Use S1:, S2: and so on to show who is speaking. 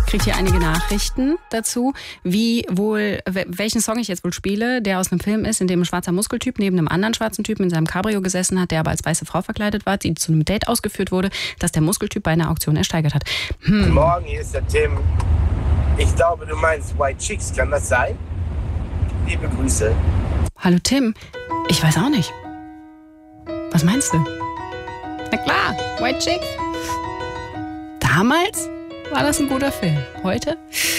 S1: Kriegt hier einige Nachrichten dazu, welchen Song ich jetzt wohl spiele, der aus einem Film ist, in dem ein schwarzer Muskeltyp neben einem anderen schwarzen Typen in seinem Cabrio gesessen hat, der aber als weiße Frau verkleidet war, die zu einem Date ausgeführt wurde, das der Muskeltyp bei einer Auktion ersteigert hat.
S2: Guten Morgen, hier ist der Tim. Ich glaube, du meinst White Chicks, kann das sein? Liebe Grüße.
S1: Hallo Tim, ich weiß auch nicht. Was meinst du? Na klar, White Chicks. Damals war das ein guter Film. Heute?